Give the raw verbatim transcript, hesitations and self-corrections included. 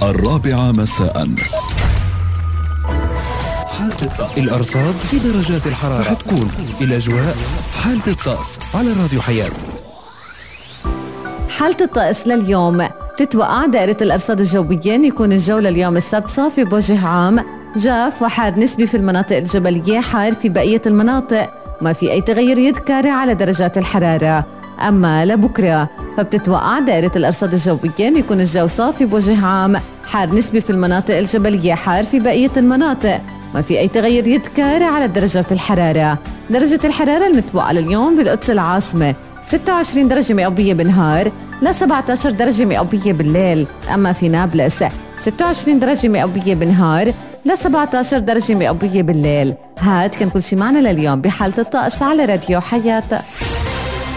الرابعة مساء. حالة الطقس. الأرصاد في درجات الحرارة رح تكون الأجواء. حالة الطقس على راديو حياة. حالة الطقس لليوم تتوقع دائرة الأرصاد الجوية أن يكون الجو لليوم السبت صافي بوجه عام، جاف وحار نسبي في المناطق الجبلية، حار في بقية المناطق، ما في أي تغير يذكر على درجات الحرارة. أما لبكرة فبتتوقع دائرة الأرصاد الجوية أن يكون الجو صافي بوجه عام، حار نسبي في المناطق الجبلية، حار في بقية المناطق، ما في أي تغير يذكر على درجات الحرارة. درجة الحرارة المتوقعة لليوم بالقدس العاصمة ستة وعشرين درجة مئوية بالنهار ل سبعة عشر درجة مئوية بالليل. أما في نابلس ستة وعشرين درجة مئوية بالنهار ل سبعة عشر درجة مئوية بالليل. هاد كان كل شي معنا لليوم بحالة الطقس على راديو حياة.